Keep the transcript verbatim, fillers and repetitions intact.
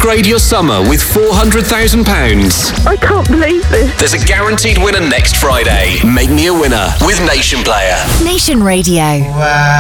upgrade your summer with four hundred thousand pounds. I can't believe this. There's a guaranteed winner next Friday. Make me a winner with Nation Player. Nation Radio. Wow.